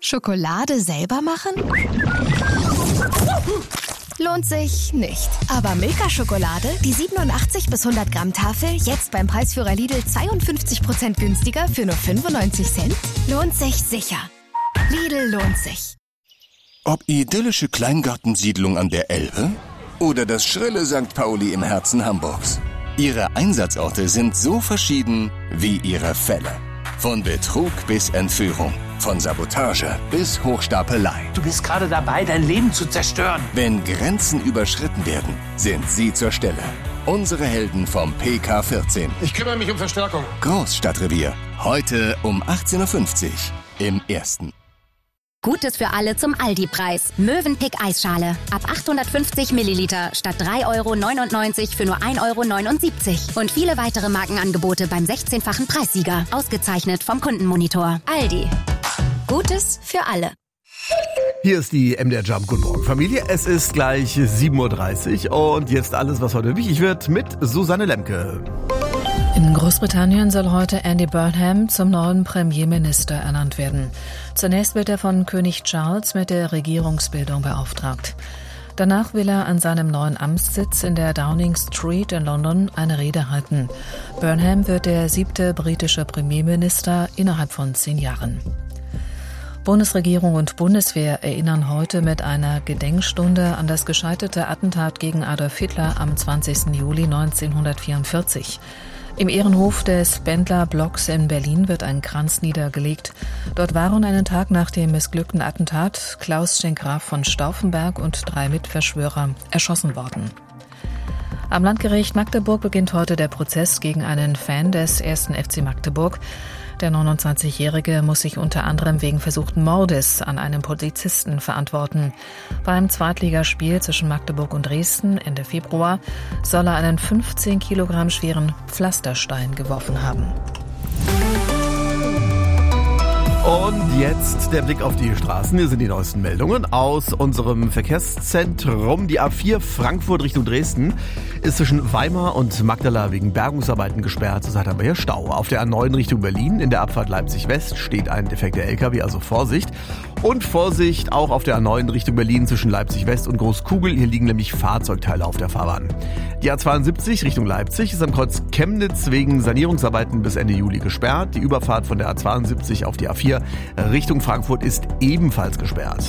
Schokolade selber machen? Lohnt sich nicht. Aber Milka-Schokolade, die 87 bis 100 Gramm Tafel, jetzt beim Preisführer Lidl 52% günstiger für nur 95 Cent? Lohnt sich sicher. Lidl lohnt sich. Ob idyllische Kleingartensiedlung an der Elbe oder das schrille St. Pauli im Herzen Hamburgs. Ihre Einsatzorte sind so verschieden wie ihre Fälle. Von Betrug bis Entführung, von Sabotage bis Hochstapelei. Du bist gerade dabei, dein Leben zu zerstören. Wenn Grenzen überschritten werden, sind Sie zur Stelle. Unsere Helden vom PK14. Ich kümmere mich um Verstärkung. Großstadtrevier. Heute um 18.50 Uhr im Ersten. Gutes für alle zum Aldi-Preis. Mövenpick Eisschale. Ab 850 Milliliter statt 3,99 € für nur 1,79 €. Und viele weitere Markenangebote beim 16-fachen Preissieger. Ausgezeichnet vom Kundenmonitor. Aldi. Gutes für alle. Hier ist die MDR Jump. Guten Morgen, Familie. Es ist gleich 7.30 Uhr und jetzt alles, was heute wichtig wird, mit Susanne Lemke. In Großbritannien soll heute Andy Burnham zum neuen Premierminister ernannt werden. Zunächst wird er von König Charles mit der Regierungsbildung beauftragt. Danach will er an seinem neuen Amtssitz in der Downing Street in London eine Rede halten. Burnham wird der 7. britische Premierminister innerhalb von 10 Jahren. Bundesregierung und Bundeswehr erinnern heute mit einer Gedenkstunde an das gescheiterte Attentat gegen Adolf Hitler am 20. Juli 1944. Im Ehrenhof des Bendler-Blocks in Berlin wird ein Kranz niedergelegt. Dort waren einen Tag nach dem missglückten Attentat Klaus Schenk-Graf von Stauffenberg und 3 Mitverschwörer erschossen worden. Am Landgericht Magdeburg beginnt heute der Prozess gegen einen Fan des 1. FC Magdeburg. Der 29-Jährige muss sich unter anderem wegen versuchten Mordes an einem Polizisten verantworten. Beim Zweitligaspiel zwischen Magdeburg und Dresden Ende Februar soll er einen 15 Kilogramm schweren Pflasterstein geworfen haben. Und jetzt der Blick auf die Straßen. Hier sind die neuesten Meldungen aus unserem Verkehrszentrum. Die A4 Frankfurt Richtung Dresden ist zwischen Weimar und Magdala wegen Bergungsarbeiten gesperrt. Zurzeit haben wir hier Stau. Auf der A9 Richtung Berlin in der Abfahrt Leipzig-West steht ein defekter LKW, also Vorsicht. Und Vorsicht auch auf der A9 Richtung Berlin zwischen Leipzig-West und Großkugel. Hier liegen nämlich Fahrzeugteile auf der Fahrbahn. Die A72 Richtung Leipzig ist am Kreuz Chemnitz wegen Sanierungsarbeiten bis Ende Juli gesperrt. Die Überfahrt von der A72 auf die A4 Richtung Frankfurt ist ebenfalls gesperrt.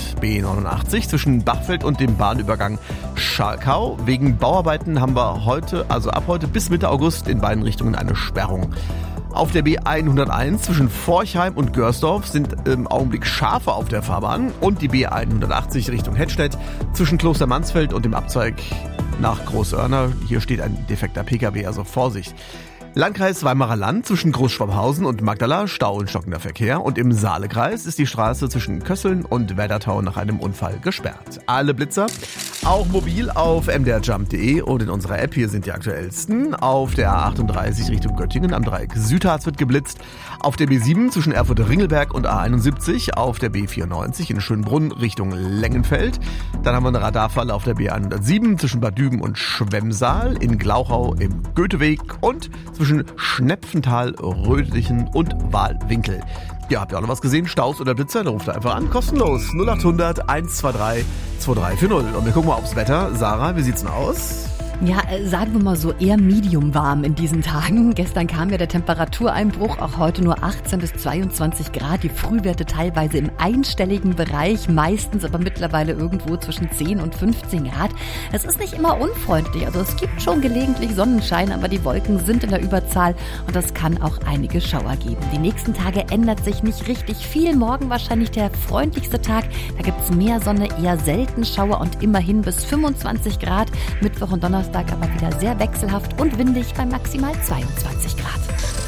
B89 zwischen Bachfeld und dem Bahnübergang Schalkau. Wegen Bauarbeiten haben wir heute, also ab heute bis Mitte August in beiden Richtungen eine Sperrung. Auf der B101 zwischen Forchheim und Görsdorf sind im Augenblick Schafe auf der Fahrbahn und die B180 Richtung Hettstedt zwischen Kloster Mansfeld und dem Abzweig nach Großoerner. Hier steht ein defekter Pkw, also Vorsicht. Landkreis Weimarer Land zwischen Großschwabhausen und Magdala, Stau und stockender Verkehr. Und im Saalekreis ist die Straße zwischen Kösseln und Werdertau nach einem Unfall gesperrt. Alle Blitzer, auch mobil auf mdrjump.de und in unserer App. Hier sind die aktuellsten. Auf der A38 Richtung Göttingen am Dreieck Südharz wird geblitzt. Auf der B7 zwischen Erfurt-Ringelberg und A71. Auf der B94 in Schönbrunn Richtung Lengenfeld. Dann haben wir eine Radarfalle auf der B107 zwischen Bad Düben und Schwemmsaal. In Glauchau im Goetheweg und zwischen Schnepfental, Rödlichen und Wahlwinkel. Ja, habt ihr auch noch was gesehen? Staus oder Blitzer? Dann ruft einfach an. Kostenlos. 0800 123 2340. Und wir gucken mal aufs Wetter. Sarah, wie sieht's denn aus? Ja, sagen wir mal so eher medium warm in diesen Tagen. Gestern kam ja der Temperatureinbruch, auch heute nur 18 bis 22 Grad. Die Frühwerte teilweise im einstelligen Bereich, meistens aber mittlerweile irgendwo zwischen 10 und 15 Grad. Es ist nicht immer unfreundlich, also es gibt schon gelegentlich Sonnenschein, aber die Wolken sind in der Überzahl und das kann auch einige Schauer geben. Die nächsten Tage ändert sich nicht richtig viel. Morgen wahrscheinlich der freundlichste Tag. Da gibt's mehr Sonne, eher selten Schauer und immerhin bis 25 Grad. Mittwoch und Donnerstag aber wieder sehr wechselhaft und windig bei maximal 22 Grad.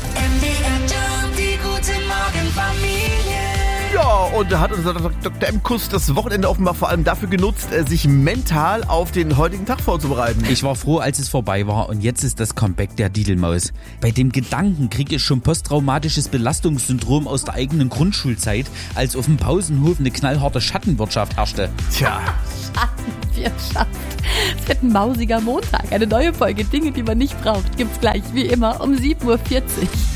Die gute Morgenfamilie. Ja, und da hat unser Dr. M-Kuss das Wochenende offenbar vor allem dafür genutzt, sich mental auf den heutigen Tag vorzubereiten. Ich war froh, als es vorbei war und jetzt ist das Comeback der Didelmaus. Bei dem Gedanken kriege ich schon posttraumatisches Belastungssyndrom aus der eigenen Grundschulzeit, als auf dem Pausenhof eine knallharte Schattenwirtschaft herrschte. Tja. Schattenwirtschaft. Es wird ein mausiger Montag. Eine neue Folge Dinge, die man nicht braucht, gibt's gleich wie immer um 7.40 Uhr.